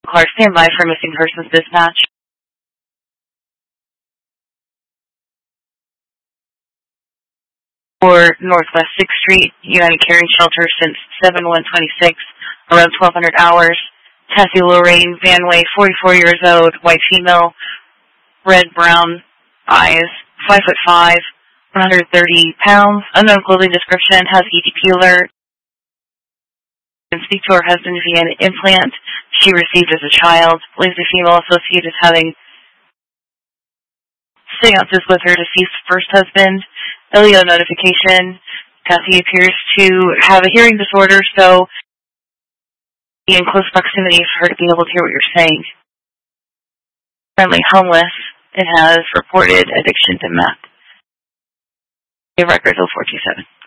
Car, stand by for missing persons dispatch. For Northwest 6th Street, United Caring Shelter since 7/1/26, around 1200 hours. Kathy Lorraine Vanway, 44 years old, white female, red-brown eyes, 5'5", 130 pounds, unknown clothing description, has EDP alert. And speak to her husband via an implant she received as a child. Believes the female associate is having seances with her deceased first husband. LEO notification. Kathy appears to have a hearing disorder, so be in close proximity for her to be able to hear what you're saying. Currently homeless and has reported addiction to meth. Records 0427.